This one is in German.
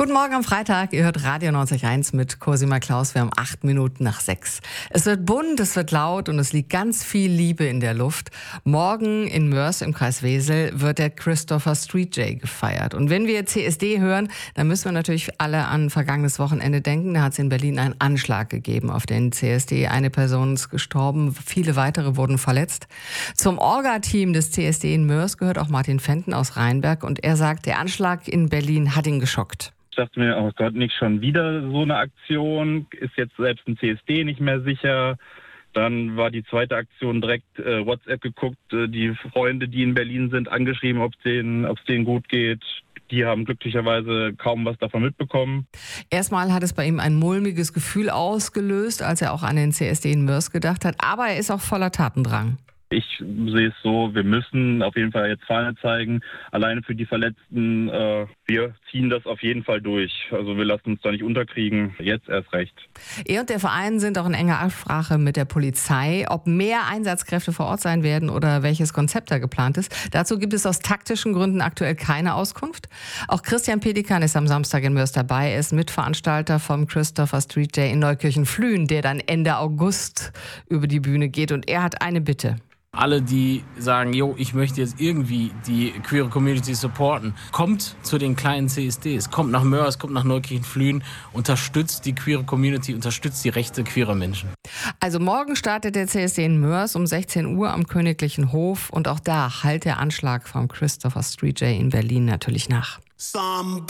Guten Morgen am Freitag. Ihr hört Radio 90.1 mit Cosima Klaus. Wir haben 8 Minuten nach 6. Es wird bunt, es wird laut und es liegt ganz viel Liebe in der Luft. Morgen in Moers im Kreis Wesel wird der Christopher Street Day gefeiert. Und wenn wir CSD hören, dann müssen wir natürlich alle an vergangenes Wochenende denken. Da hat es in Berlin einen Anschlag gegeben auf den CSD. Eine Person ist gestorben, viele weitere wurden verletzt. Zum Orga-Team des CSD in Moers gehört auch Martin Fenton aus Rheinberg. Und er sagt, der Anschlag in Berlin hat ihn geschockt. Ich dachte mir, oh Gott, nicht schon wieder so eine Aktion, ist jetzt selbst ein CSD nicht mehr sicher. Dann war die zweite Aktion direkt WhatsApp geguckt, die Freunde, die in Berlin sind, angeschrieben, ob es denen gut geht. Die haben glücklicherweise kaum was davon mitbekommen. Erstmal hat es bei ihm ein mulmiges Gefühl ausgelöst, als er auch an den CSD in Moers gedacht hat. Aber er ist auch voller Tatendrang. Ich sehe es so, wir müssen auf jeden Fall jetzt Fahne zeigen. Alleine für die Verletzten, wir ziehen das auf jeden Fall durch. Also wir lassen uns da nicht unterkriegen, jetzt erst recht. Er und der Verein sind auch in enger Absprache mit der Polizei, ob mehr Einsatzkräfte vor Ort sein werden oder welches Konzept da geplant ist. Dazu gibt es aus taktischen Gründen aktuell keine Auskunft. Auch Christian Pedikan ist am Samstag in Moers dabei. Er ist Mitveranstalter vom Christopher Street Day in Neukirchen-Flühen, der dann Ende August über die Bühne geht. Und er hat eine Bitte. Alle, die sagen, ich möchte jetzt irgendwie die queere Community supporten, kommt zu den kleinen CSDs, kommt nach Moers, kommt nach Neukirchen-Flühen, unterstützt die queere Community, unterstützt die Rechte queerer Menschen. Also morgen startet der CSD in Moers um 16 Uhr am Königlichen Hof und auch da hallt der Anschlag vom Christopher Street Day in Berlin natürlich nach.